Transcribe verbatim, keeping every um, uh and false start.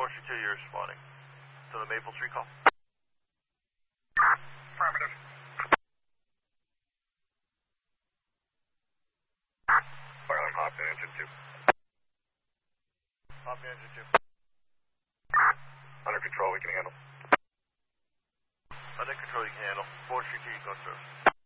four three two, you're responding to the Maple Street call. Affirmative. Fire on Hopkins engine two. Hopkins engine two. Under control, we can handle. Under control, you can handle. four three two, you go service.